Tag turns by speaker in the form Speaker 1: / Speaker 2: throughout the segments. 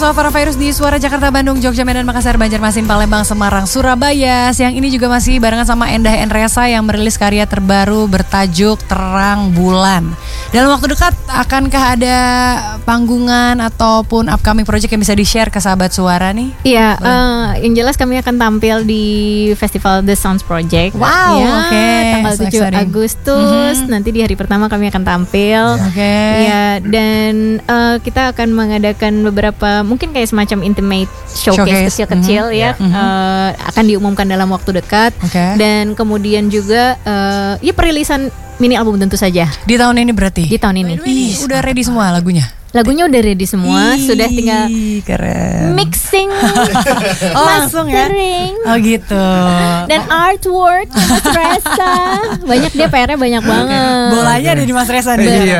Speaker 1: bersama para virus di Suara Jakarta, Bandung, Jogja, Medan, Makassar, Banjarmasin, Palembang, Semarang, Surabaya. Siang ini juga masih barengan sama Endah Endresa yang merilis karya terbaru bertajuk Terang Bulan. Dalam waktu dekat akankah ada panggungan ataupun upcoming project yang bisa di-share ke sahabat Suara nih?
Speaker 2: Iya, yang jelas kami akan tampil di Festival The Sounds Project.
Speaker 1: Wow,
Speaker 2: ya,
Speaker 1: oke.
Speaker 2: tanggal 7 Agustus. Nanti di hari pertama kami akan tampil.
Speaker 1: Oke.
Speaker 2: Ya, dan kita akan mengadakan beberapa mungkin kayak semacam intimate showcase kecil-kecil ya. Akan diumumkan dalam waktu dekat. Dan kemudian juga ya perilisan mini album tentu saja.
Speaker 1: Di tahun ini berarti?
Speaker 2: Di tahun ini.
Speaker 1: Udah ready semua lagunya?
Speaker 2: Lagunya udah ready semua, sudah tinggal
Speaker 1: keren.
Speaker 2: mixing,
Speaker 1: langsung ya. Oh gitu.
Speaker 2: Dan artwork Mas Reza. Banyak dia PR-nya banyak banget.
Speaker 1: Bolanya ada di Mas Reza nih.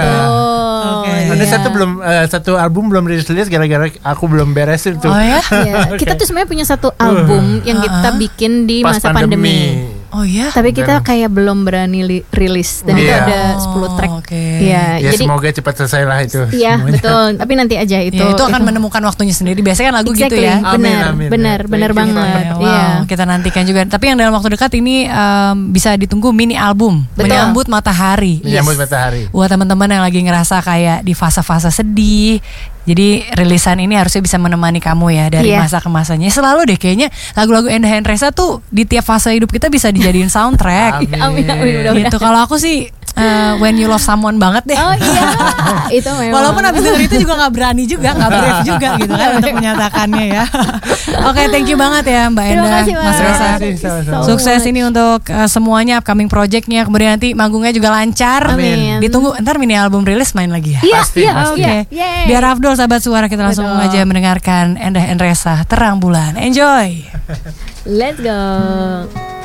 Speaker 3: Ada satu album belum rilis gara-gara aku belum beresin tuh.
Speaker 1: Oh ya?
Speaker 2: Kita tuh sebenarnya punya satu album yang kita bikin di masa pandemi.
Speaker 1: Oh ya?
Speaker 2: Tapi kita kayak belum berani rilis. Dan itu ada 10 track.
Speaker 3: Ya, jadi semoga cepat selesai lah itu.
Speaker 2: Iya betul. Tapi nanti aja itu.
Speaker 1: Ya, itu akan menemukan waktunya sendiri. Biasanya kan lagu gitu ya.
Speaker 2: Benar banget.
Speaker 1: Wow, kita nantikan juga. Tapi yang dalam waktu dekat ini bisa ditunggu mini album. Menyambut Matahari.
Speaker 3: Menyambut Matahari.
Speaker 1: Buat teman-teman yang lagi ngerasa kayak di fase-fase sedih. Jadi rilisan ini harusnya bisa menemani kamu ya dari masa ke masanya. Selalu deh kayaknya lagu-lagu Endah Endresa tuh di tiap fase hidup kita bisa dijadiin soundtrack.
Speaker 2: Amin.
Speaker 1: Gitu. Kalau aku sih When You Love Someone banget deh.
Speaker 2: Oh iya, itu memang.
Speaker 1: Walaupun abis denger itu juga gak berani juga, gak brave juga gitu kan untuk menyatakannya ya. Oke, thank you banget ya Mbak Endah, Mas Reza. Sukses ini untuk semuanya, upcoming projectnya. Kemudian nanti manggungnya juga lancar.
Speaker 2: Amin.
Speaker 1: Ditunggu, ntar mini album rilis main lagi ya.
Speaker 3: Pasti.
Speaker 1: Biar Afdol sahabat Suara, kita langsung aja mendengarkan Endah Endresa Terang Bulan. Enjoy.
Speaker 2: Let's go.